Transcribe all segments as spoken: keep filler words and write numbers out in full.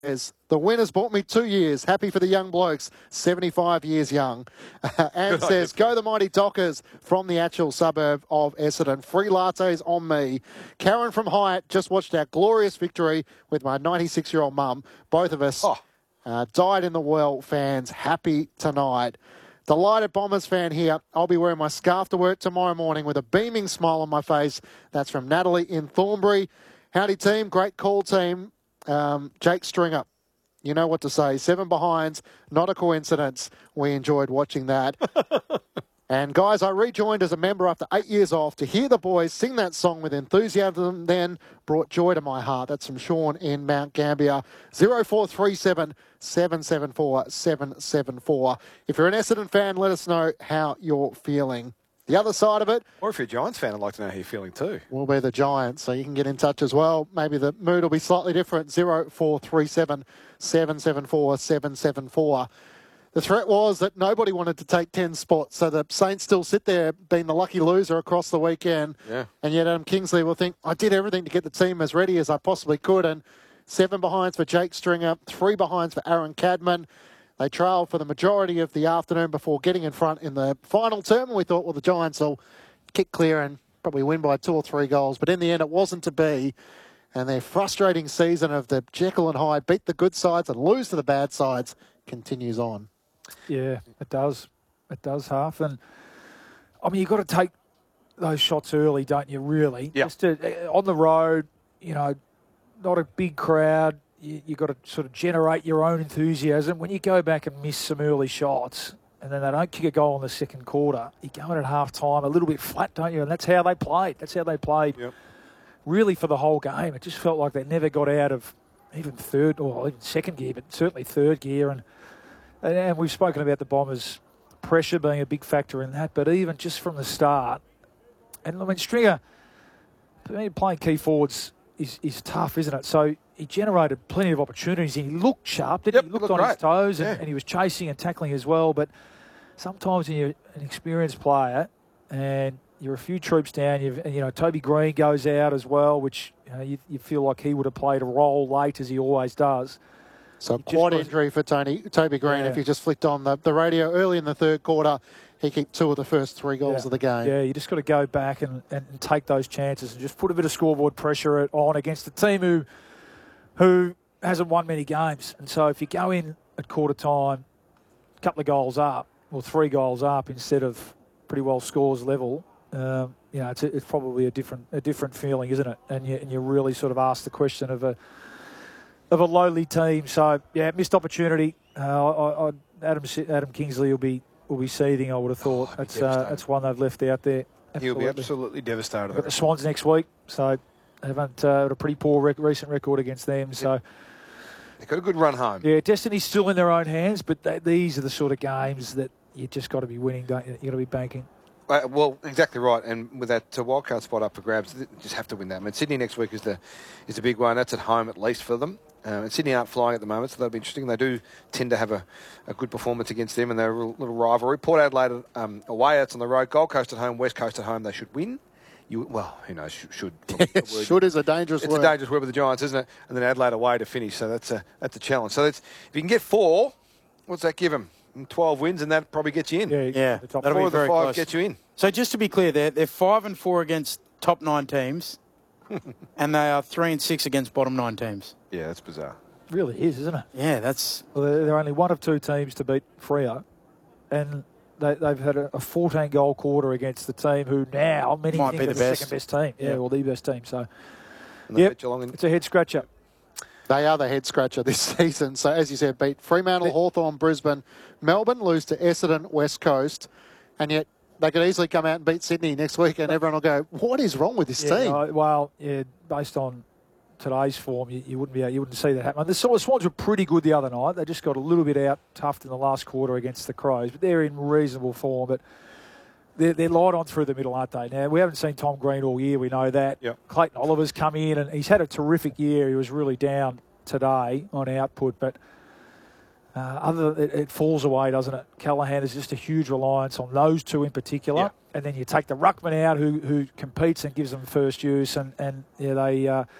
says, the winner's bought me two years. Happy for the young blokes, seventy-five years young. And Good says, idea. go the mighty Dockers from the actual suburb of Essendon. Free lattes on me. Karen from Hyatt just watched our glorious victory with my ninety-six-year-old mum. Both of us Oh. uh, died in the well fans. Happy tonight. Delighted Bombers fan here. I'll be wearing my scarf to work tomorrow morning with a beaming smile on my face. That's from Natalie in Thornbury. Howdy team. Great call team. Um, Jake Stringer. You know what to say. Seven behinds, not a coincidence. We enjoyed watching that. And guys, I rejoined as a member after eight years off to hear the boys sing that song with enthusiasm then brought joy to my heart. That's from Sean in Mount Gambier. zero four three seven, seven seven four, seven seven four. If you're an Essendon fan, let us know how you're feeling. The other side of it, Or if you're a Giants fan, I'd like to know how you're feeling too. will be the Giants, so you can get in touch as well. Maybe the mood will be slightly different. zero four three seven, seven seven four, seven seven four. The threat was that nobody wanted to take ten spots, so the Saints still sit there being the lucky loser across the weekend. Yeah. And yet Adam Kingsley will think, I did everything to get the team as ready as I possibly could. And seven behinds for Jake Stringer, three behinds for Aaron Cadman. They trailed for the majority of the afternoon before getting in front in the final term. And we thought, well, the Giants will kick clear and probably win by two or three goals. But in the end, it wasn't to be. And their frustrating season of the Jekyll and Hyde, beat the good sides and lose to the bad sides, continues on. Yeah, it does. It does, Half. And, I mean, you've got to take those shots early, don't you, really? Yeah. Just to, on the road, you know, not a big crowd. You, you've got to sort of generate your own enthusiasm. When you go back and miss some early shots and then they don't kick a goal in the second quarter, you go in at half-time a little bit flat, don't you? And that's how they played. That's how they played Yep. really for the whole game. It just felt like they never got out of even third or even second gear, but certainly third gear. And And we've spoken about the Bombers' pressure being a big factor in that, but even just from the start, and I mean, Stringer, playing key forwards is, is tough, isn't it? So he generated plenty of opportunities. He looked sharp, didn't Yep, he? He looked looked on his great. toes, and, Yeah. and he was chasing and tackling as well. But sometimes when you're an experienced player and you're a few troops down, you've, and, you know, Toby Green goes out as well, which you, know, you, you feel like he would have played a role late, as he always does. So He quad just injury for Tony Toby Green. Yeah. If you just flicked on the, the radio early in the third quarter, he kicked two of the first three goals Yeah. of the game. Yeah, you just got to go back and, and, and take those chances and just put a bit of scoreboard pressure on against a team who who hasn't won many games. And so if you go in at quarter time, a couple of goals up, or three goals up instead of pretty well scores level, um, you know, it's, a, it's probably a different a different feeling, isn't it? And you, and you really sort of ask the question of a of a lowly team. So yeah, missed opportunity. Uh, I, I, Adam Adam Kingsley will be will be seething, I would have thought. Oh, that's uh, devastated. that's one they've left out there. He'll be Absolutely. absolutely devastated. We've got the Swans next week, so they haven't uh, had a pretty poor rec- recent record against them. So They've got a good run home. yeah, destiny's still in their own hands, but they, these are the sort of games that you just got to be winning, don't you? You got to be banking. Uh, well, exactly right. And with that uh, wildcard spot up for grabs, th- just have to win that. I mean, Sydney next week is the is the big one. That's at home at least for them. Uh, and Sydney aren't flying at the moment, so that'll be interesting. They do tend to have a, a good performance against them, and they're a little, little rivalry. Port Adelaide um, away, that's on the road. Gold Coast at home, West Coast at home. They should win. You well, who knows? Should should, Should is a dangerous it's word. a dangerous word with the Giants, isn't it? And then Adelaide away to finish, so that's a that's a challenge. So that's, if you can get four, what's that give them? twelve wins, and that probably gets you in. Yeah, Yeah, the top that'll Four be of the very five close. get you in. So just to be clear, they're, they're five and four against top nine teams, and they are three and six against bottom nine teams. Yeah, that's bizarre. It really is, isn't it? Yeah, that's Well, they're, they're only one of two teams to beat Freo, and they, they've had a, a fourteen-goal quarter against the team who now many Might think be are the the best. second best team. Yeah, Yeah. well, the best team. So And they Yep. bet Geelong in. it's a head scratcher. They are the head scratcher this season. So, as you said, beat Fremantle, Hawthorn, Brisbane, Melbourne, lose to Essendon, West Coast, and yet they could easily come out and beat Sydney next week, and everyone will go, what is wrong with this Yeah, team? uh, well, yeah, based on today's form, you, you wouldn't be you wouldn't see that happen. The Swans were pretty good the other night. They just got a little bit out toughed in the last quarter against the Crows, but they're in reasonable form. But they're, they're light on through the middle, aren't they? Now, we haven't seen Tom Green all year. We know that. Yep. Clayton Oliver's come in, and he's had a terrific year. He was really down today on output, but uh, other it, it falls away, doesn't it? Callahan is just a huge reliance on those two in particular. Yep. And then you take the ruckman out who, who competes and gives them first use, and, and yeah, they... Uh,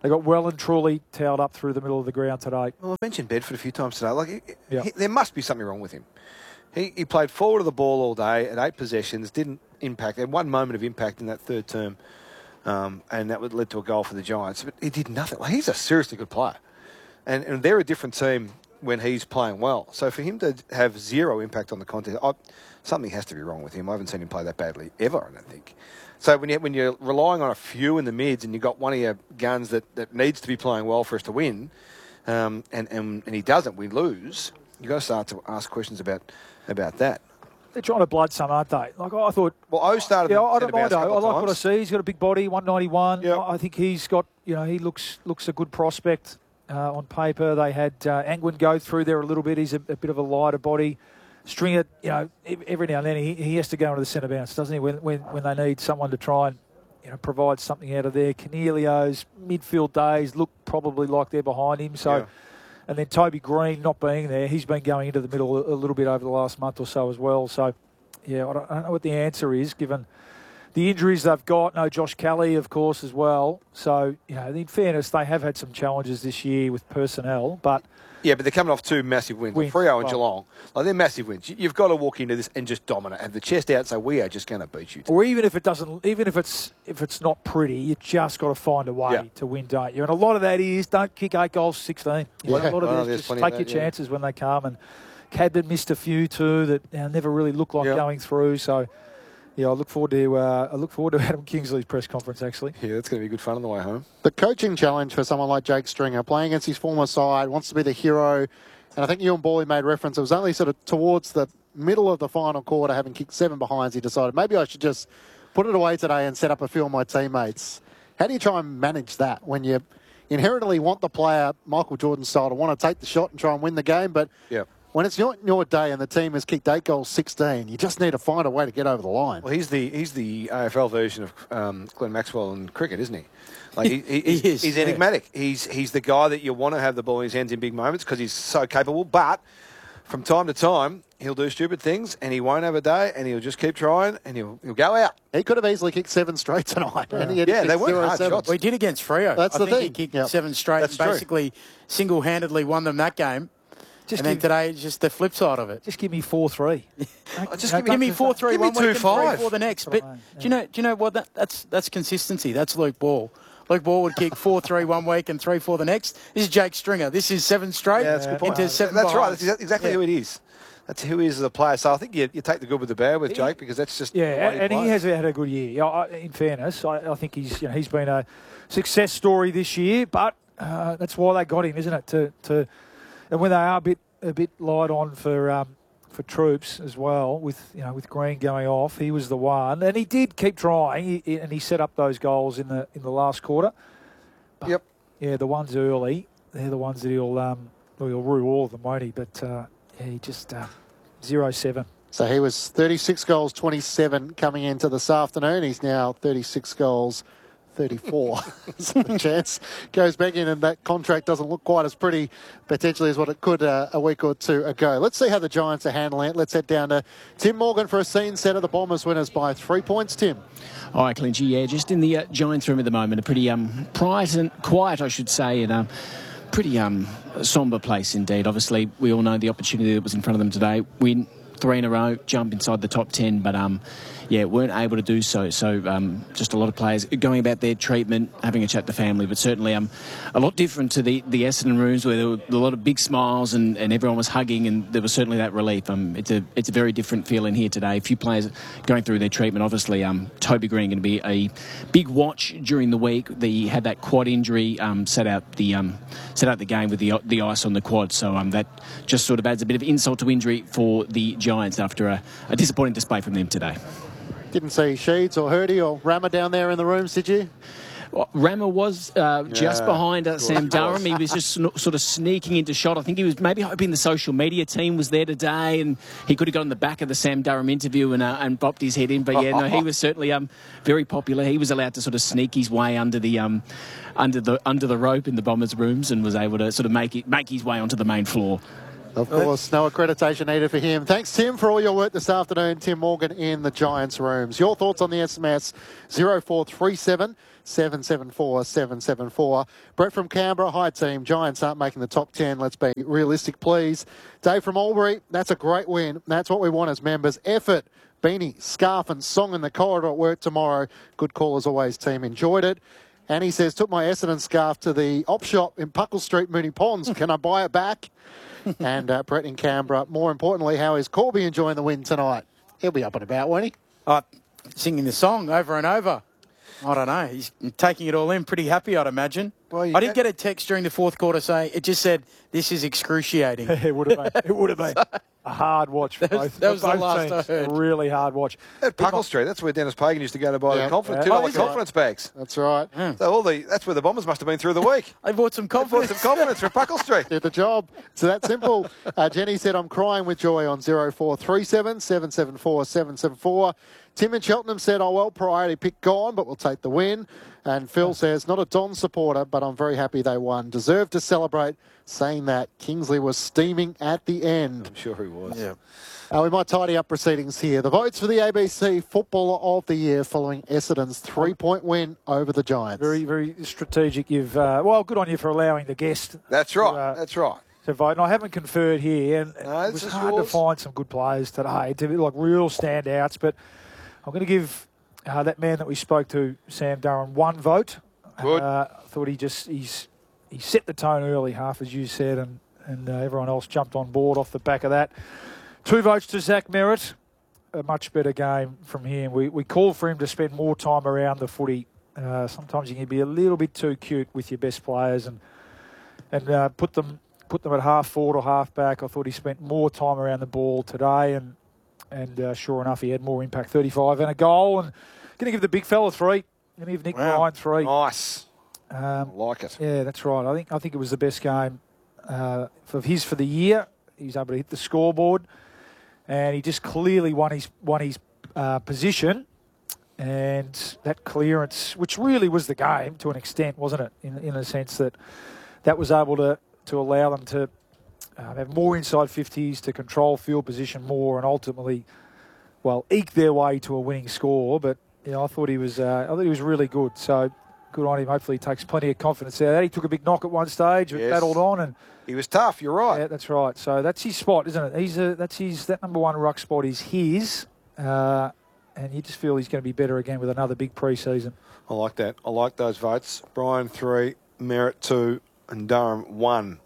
They got well and truly towed up through the middle of the ground today. Well, I've mentioned Bedford a few times today. Like, he, Yeah. he, there must be something wrong with him. He, he played forward of the ball all day at eight possessions, didn't impact. Had one moment of impact in that third term, um, and that led to a goal for the Giants. But he did nothing. Like, he's a seriously good player. And, and they're a different team when he's playing well. So for him to have zero impact on the contest, I, something has to be wrong with him. I haven't seen him play that badly ever, I don't think. So when, you, when you're relying on a few in the mids and you've got one of your guns that, that needs to be playing well for us to win, um, and, and, and he doesn't, we lose, you've got to start to ask questions about about that. They're trying to blood some, aren't they? Like I thought. Well, O started. Yeah, I don't mind O. I like times. what I see. He's got a big body, one ninety-one. Yep. I think he's got, you know, he looks looks a good prospect uh, on paper. They had uh, Angwin go through there a little bit. He's a, a bit of a lighter body. Stringer, you know, every now and then he, he has to go into the centre bounce, doesn't he? When, when when they need someone to try and, you know, provide something out of there. Cornelio's midfield days look probably like they're behind him. So. Yeah. And then Toby Green not being there, he's been going into the middle a little bit over the last month or so as well. So, yeah, I don't, I don't know what the answer is given the injuries they've got. No, Josh Kelly, of course, as well. So, you know, in fairness, they have had some challenges this year with personnel, but... Yeah, but they're coming off two massive wins. Wins. Freo and Well, Geelong. Like, they're massive wins. You've got to walk into this and just dominate. Have the chest out and say, we are just going to beat you. Or even if it doesn't, even if it's if it's not pretty, you just got to find a way Yeah. to win, don't you? And a lot of that is don't kick eight goals, sixteen. You know, Yeah. a lot of Oh, it there's is just plenty take of your that, yeah. chances when they come. And Cadman missed a few too that you know, never really looked like Yeah. going through. So yeah, I look forward to uh, I look forward to Adam Kingsley's press conference actually. Yeah, that's going to be good fun on the way home. The coaching challenge for someone like Jake Stringer, playing against his former side, wants to be the hero. And I think you and Bally made reference. It was only sort of towards the middle of the final quarter, having kicked seven behinds, he decided maybe I should just put it away today and set up a few of my teammates. How do you try and manage that when you inherently want the player, Michael Jordan style, to want to take the shot and try and win the game, but Yeah. when it's not your day and the team has kicked eight goals, sixteen, you just need to find a way to get over the line. Well, he's the he's the A F L version of um, Glenn Maxwell in cricket, isn't he? Like he, he, He he's, is, he's yeah. enigmatic. He's he's the guy that you want to have the ball in his hands in big moments because he's so capable. But from time to time, he'll do stupid things and he won't have a day and he'll just keep trying and he'll he'll go out. He could have easily kicked seven straight tonight. And he had Yeah, kicked they weren't zero hard seven. shots. Well, he did against Freo. That's I the think thing. he kicked Yep. seven straight That's and true. basically single-handedly won them that game. Just and then give, today, it's just the flip side of it. just give me four three. just No, give me- Give me don't- four three Give me one two week and three five. four the next. That's But what I mean, do you know? Do you know what? That, that's that's consistency. That's Luke Ball. Luke Ball would kick four three one week and three four the next. This is Jake Stringer. This is seven straight Yeah, that's a good point. into seven. That's right. behinds. That's exa- exactly Yeah. who it is. That's who he is as a player. So I think you, you take the good with the bad with Jake because that's just Yeah, the way and, and he plays. has had a good year. Yeah, I- in fairness, I, I think he's you know, he's been a success story this year. But uh, that's why they got him, isn't it? To to and when they are a bit a bit light on for um, for troops as well, with you know with Green going off, he was the one, and he did keep trying, he, he- and he set up those goals in the in the last quarter. But, Yep. Yeah, the ones early, they're the ones that he'll um, well, he'll rue all of them, won't he? But uh, yeah, he just uh, zero seven. So he was thirty-six goals, twenty-seven coming into this afternoon. He's now thirty-six goals, thirty-four. So the chance goes back in and that contract doesn't look quite as pretty potentially as what it could uh, a week or two ago. Let's see how the Giants are handling it. Let's head down to Tim Morgan for a scene set of the Bombers winners by three points, Tim. Hi, Clinchy. Yeah, just in the uh, Giants room at the moment. A pretty um, quiet, and, quiet, I should say, and um, pretty um, sombre place indeed. Obviously, we all know the opportunity that was in front of them today. Win three in a row, jump inside the top ten, but um, yeah, weren't able to do so. So um, just a lot of players going about their treatment, having a chat to family, but certainly um, a lot different to the, the Essendon rooms where there were a lot of big smiles and, and everyone was hugging, and there was certainly that relief. Um, it's a it's a very different feeling here today. A few players going through their treatment. Obviously, um, Toby Green going to be a big watch during the week. He had that quad injury, um, set out the um, set out the game with the the ice on the quad. So um, that just sort of adds a bit of insult to injury for the Giants after a, a disappointing display from them today. Didn't see Sheeds or Hurdy or Rammer down there in the rooms, did you? Well, Rammer was uh, just Yeah, behind uh, of Sam course. Durham. He was just sn- sort of sneaking into shot. I think he was maybe hoping the social media team was there today and he could have got on the back of the Sam Durham interview and uh, and bopped his head in. But yeah, no, he was certainly um, very popular. He was allowed to sort of sneak his way under the um, under the under the rope in the Bombers' rooms and was able to sort of make it make his way onto the main floor. Of course, no accreditation needed for him. Thanks, Tim, for all your work this afternoon. Tim Morgan in the Giants rooms. Your thoughts on the S M S zero four three seven, seven seven four, seven seven four. Brett from Canberra, hi team. Giants aren't making the top ten. Let's be realistic, please. Dave from Albury, that's a great win. That's what we want as members. Effort, beanie, scarf and song in the corridor at work tomorrow. Good call as always, team. Enjoyed it. And he says, took my Essendon scarf to the op shop in Puckle Street, Moonee Ponds. Can I buy it back? And uh, Brett in Canberra. More importantly, how is Corby enjoying the win tonight? He'll be up and about, won't he? Uh, singing the song over and over. I don't know. He's taking it all in. Pretty happy, I'd imagine. Well, I did get a text during the fourth quarter saying, it just said, this is excruciating. It would have been. It would have been a hard watch for That was- both. that for was the both last teams. I heard. A really hard watch. At Puckle Street, that's where Dennis Pagan used to go to buy Yeah. the confidence, Yeah. two dollar Oh, is it? confidence bags. That's right. So all the that's where the Bombers must have been through the week. I bought some They bought confidence. some confidence from Puckle Street. Did the job. So that's simple. Uh, Jenny said, I'm crying with joy on zero four three seven, seven seven four, seven seven four. Tim in Cheltenham said, oh, well, priority pick gone, but we'll take the win. And Phil says, not a Don supporter, but I'm very happy they won. Deserved to celebrate, saying that Kingsley was steaming at the end. I'm sure he was. Yeah. Uh, we might tidy up proceedings here. The votes for the A B C Footballer of the Year following Essendon's three-point win over the Giants. Very, very strategic. You've uh, well, good on you for allowing the guest That's right. to, uh, That's right. to vote. And I haven't conferred here, and No, it this was is hard yours. to find some good players today, to be like real standouts. But I'm going to give uh, that man that we spoke to, Sam Durham, one vote. Good. Uh, I thought he just he's he set the tone early, half as you said, and and uh, everyone else jumped on board off the back of that. Two votes to Zach Merritt. A much better game from him. We we called for him to spend more time around the footy. Uh, sometimes you can be a little bit too cute with your best players and and uh, put them put them at half forward or half back. I thought he spent more time around the ball today, and and uh, sure enough, he had more impact. thirty-five and a goal. And going to give the big fella three. Going to give Nick Wow. Ryan three. Nice. Um, I like it. yeah, that's right. I think I think it was the best game uh, of his for the year. He's able to hit the scoreboard, and he just clearly won his won his uh, position, and that clearance, which really was the game to an extent, wasn't it? In in a sense that that was able to to allow them to uh, have more inside fifties, to control field position more, and ultimately, well, eke their way to a winning score. But you know, I thought he was uh, I thought he was really good. So. Good on him. Hopefully, he takes plenty of confidence out of that. He took a big knock at one stage, but Yes. battled on, and He was tough. You're right. yeah, that's right. So that's his spot, isn't it? He's a, that's his that number one ruck spot is his, uh, and you just feel he's going to be better again with another big pre-season. I like that. I like those votes. Brian three, Merritt two, and Durham one.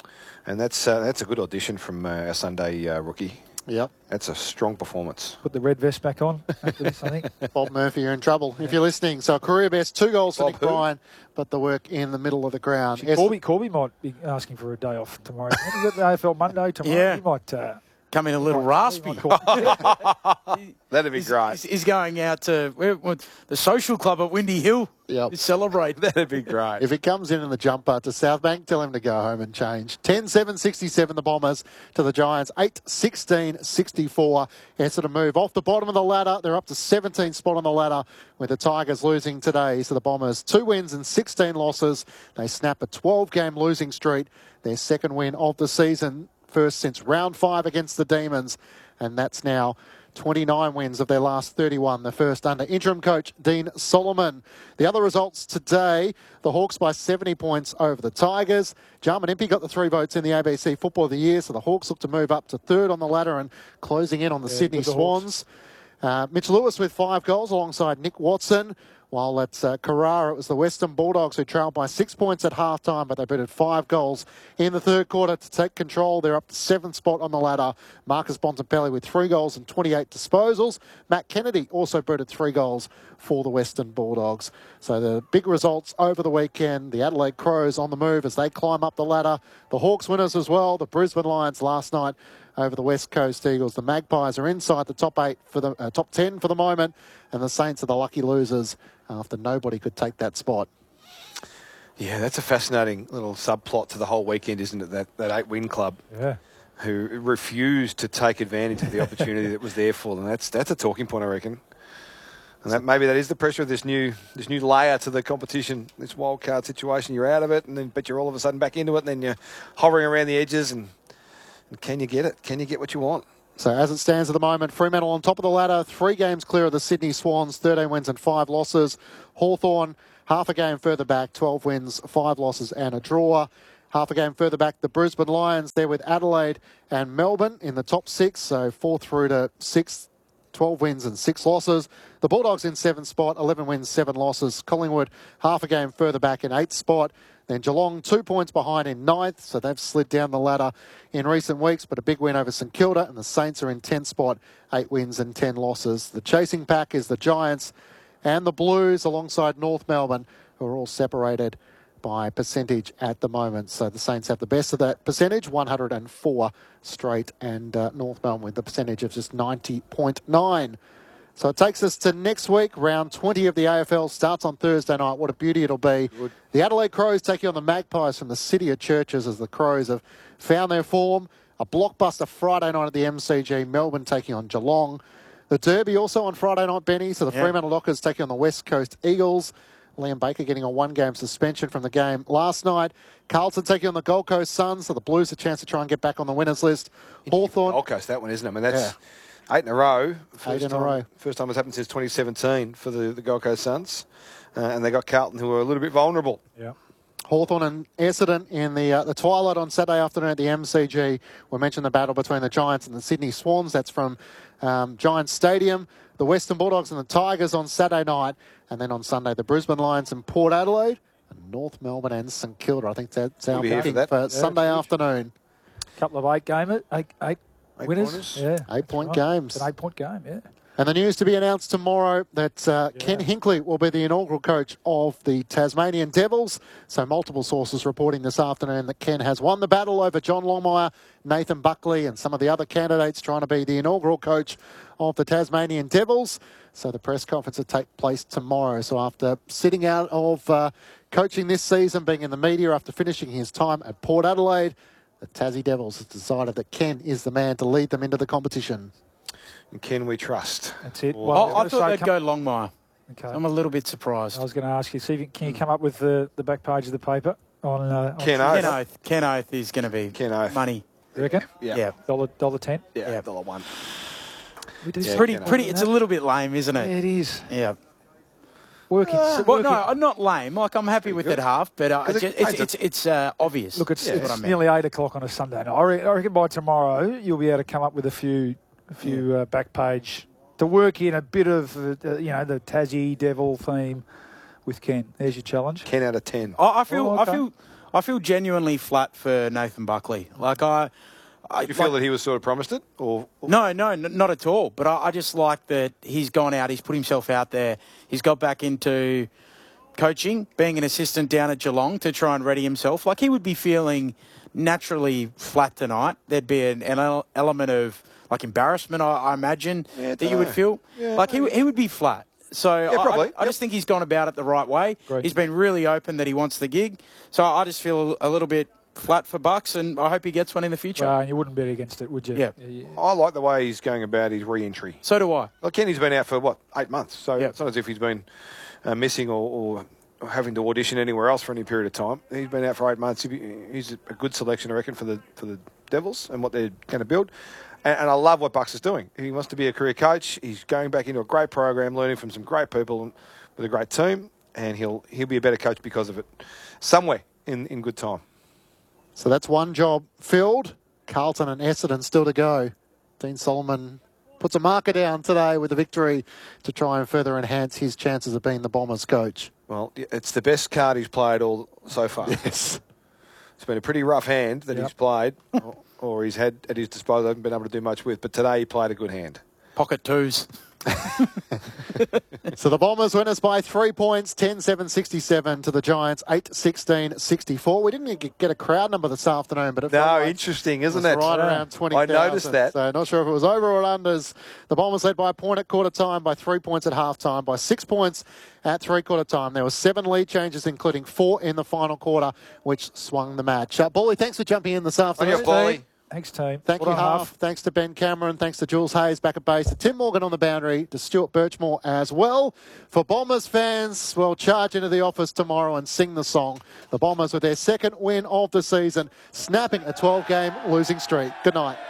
And that's uh, that's a good audition from uh, our Sunday uh, rookie. Yep. That's a strong performance. Put the red vest back on after this, I think. Bob Murphy, you're in trouble if you're listening. So career best, two goals for Bob Nick who? Bryan, but the work in the middle of the ground. Es- Corby, Corby might be asking for a day off tomorrow. When you got the A F L Monday tomorrow, Yeah. he might. Uh, Come in a little he raspy. might call- That'd be He's, great. he's, he's going out to where, what, the social club at Windy Hill Yep. to celebrate. That'd be great. If he comes in in the jumper to Southbank, tell him to go home and change. ten seven sixty-seven the Bombers to the Giants. eight sixteen sixty-four. Essendon move off the bottom of the ladder. They're up to seventeenth spot on the ladder with the Tigers losing today. So the Bombers, two wins and sixteen losses. They snap a twelve-game losing streak. Their second win of the season. First since round five against the Demons. And that's now twenty-nine wins of their last thirty-one, the first under interim coach Dean Solomon. The other results today, the Hawks by seventy points over the Tigers. Jarman Impey got the three votes in the A B C Football of the Year, so the Hawks look to move up to third on the ladder and closing in on the Yeah, Sydney good the Hawks. Swans. Uh, Mitch Lewis with five goals alongside Nick Watson. While at uh, Carrara, it was the Western Bulldogs who trailed by six points at halftime, but they booted five goals in the third quarter to take control. They're up to seventh spot on the ladder. Marcus Bontempelli with three goals and twenty-eight disposals. Matt Kennedy also booted three goals for the Western Bulldogs. So the big results over the weekend. The Adelaide Crows on the move as they climb up the ladder. The Hawks winners as well. The Brisbane Lions last night over the West Coast Eagles. The Magpies are inside the top eight for the uh, top ten for the moment, and the Saints are the lucky losers after nobody could take that spot. Yeah, that's a fascinating little subplot to the whole weekend, isn't it? That that eight-win club yeah. who refused to take advantage of the opportunity that was there for them. That's that's a talking point, I reckon. And that maybe that is the pressure of this new this new layer to the competition, this wild card situation. You're out of it, and then but you're all of a sudden back into it, and then you're hovering around the edges, and Can you get it? Can you get what you want? So as it stands at the moment, Fremantle on top of the ladder, three games clear of the Sydney Swans, thirteen wins and five losses. Hawthorn, half a game further back, twelve wins, five losses and a draw. Half a game further back, the Brisbane Lions, they're with Adelaide and Melbourne in the top six, so four through to sixth, twelve wins and six losses. The Bulldogs in seventh spot, eleven wins, seven losses. Collingwood, half a game further back in eighth spot. Then Geelong, two points behind in ninth, so they've slid down the ladder in recent weeks, but a big win over St Kilda, and the Saints are in tenth spot, eight wins and ten losses. The chasing pack is the Giants and the Blues alongside North Melbourne, who are all separated by percentage at the moment. So the Saints have the best of that percentage, one hundred and four straight, and uh, North Melbourne with the percentage of just ninety point nine. So it takes us to next week. Round twenty of the A F L starts on Thursday night. What a beauty it'll be. Good. The Adelaide Crows taking on the Magpies from the City of Churches as the Crows have found their form. A blockbuster Friday night at the M C G. Melbourne taking on Geelong. The Derby also on Friday night, Benny. So the yep. Fremantle Dockers taking on the West Coast Eagles. Liam Baker getting a one-game suspension from the game last night. Carlton taking on the Gold Coast Suns. So the Blues a chance to try and get back on the winners list. Hawthorn. Gold Coast, that one, isn't it? I mean, that's... Yeah. Eight in a row. First Eight in time, a row. First time it's happened since twenty seventeen for the, the Gold Coast Suns. Uh, and they got Carlton, who were a little bit vulnerable. Yeah. Hawthorn and Essendon in the uh, the twilight on Saturday afternoon at the M C G. We mentioned the battle between the Giants and the Sydney Swans. That's from um, Giants Stadium. The Western Bulldogs and the Tigers on Saturday night. And then on Sunday, the Brisbane Lions and Port Adelaide. And North Melbourne and St Kilda. I think that's our picking for, for, for yeah, Sunday afternoon. A couple of eight game, eight, eight, eight winners. Pointers. Yeah, Eight-point right. games. It's an eight-point game, yeah. And the news to be announced tomorrow that uh, yeah. Ken Hinkley will be the inaugural coach of the Tasmanian Devils. So multiple sources reporting this afternoon that Ken has won the battle over John Longmire, Nathan Buckley and some of the other candidates trying to be the inaugural coach of the Tasmanian Devils. So the press conference will take place tomorrow. So after sitting out of uh, coaching this season, being in the media after finishing his time at Port Adelaide, the Tassie Devils has decided that Ken is the man to lead them into the competition. And Ken we trust. That's it. Well, I, I thought they'd go Longmire. Okay. I'm a little bit surprised. I was going to ask you, see, can you come up with the, the back page of the paper? on, uh, on Ken Oath. Ken Oath. Ken Oath is going to be Ken Oath. money. You reckon? Yeah. yeah. Dollar, dollar ten? Yeah, yeah. dollar one. It's yeah, pretty, pretty, it's a little bit lame, isn't it? Yeah, it is. Yeah. Working. Uh, well, no, I'm not lame. Like, I'm happy with good. it half, but uh, it it's, it's, it's, it's uh, obvious. Look, it's, yeah, it's what I mean. nearly eight o'clock on a Sunday night. I reckon, I reckon by tomorrow you'll be able to come up with a few, a few uh, back page to work in a bit of, uh, you know, the Tassie Devil theme with Ken. There's your challenge. ten out of ten. I, I feel, oh, okay. I feel, I feel genuinely flat for Nathan Buckley. Like I, I you feel like, that he was sort of promised it, or, or? no, no, n- not at all. But I, I just like that he's gone out. He's put himself out there. He's got back into coaching, being an assistant down at Geelong to try and ready himself. Like he would be feeling naturally flat tonight. There'd be an, an element of like embarrassment, I, I imagine, yeah, that you would feel. Yeah, like he, he would be flat. So yeah, probably. I, I, yep. I just think he's gone about it the right way. Great. He's been really open that he wants the gig. So I just feel a little bit flat for Bucks, and I hope he gets one in the future. Well, you wouldn't bet against it, would you? Yeah. yeah. I like the way he's going about his re-entry. So do I. Well, Kenny's been out for, what, eight months? So yep. it's not as if he's been uh, missing or, or having to audition anywhere else for any period of time. He's been out for eight months. He's a good selection, I reckon, for the for the Devils and what they're going to build. And, and I love what Bucks is doing. He wants to be a career coach. He's going back into a great program, learning from some great people with a great team, and he'll he'll be a better coach because of it somewhere in, in good time. So that's one job filled. Carlton and Essendon still to go. Dean Solomon puts a marker down today with a victory to try and further enhance his chances of being the Bombers coach. Well, it's the best card he's played all so far. Yes. It's been a pretty rough hand that yep. he's played, or, or he's had at his disposal, hasn't been able to do much with. But today he played a good hand. Pocket twos. So the Bombers win us by three points, ten seven sixty-seven to the Giants, eight sixteen sixty-four. We didn't get a crowd number this afternoon, but it No, felt like interesting, isn't it? it? Was right around twenty thousand. I noticed that. So not sure if it was over or unders. The Bombers led by a point at quarter time, by three points at half time, by six points at three quarter time. There were seven lead changes, including four in the final quarter, which swung the match. Uh, Bally, thanks for jumping in this afternoon. Thank you, Bally. Thanks, team. Thank Well you, done, Half. Thanks to Ben Cameron. Thanks to Jules Hayes back at base. To Tim Morgan on the boundary. To Stuart Birchmore as well. For Bombers fans, well, charge into the office tomorrow and sing the song. The Bombers with their second win of the season, snapping a twelve-game losing streak. Good night.